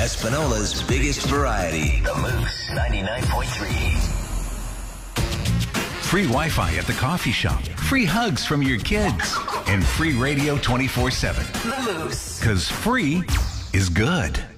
Espinola's biggest variety. The Moose 99.3. Free Wi-Fi at the coffee shop. Free hugs from your kids. And free radio 24/7. The Moose. Because free is good.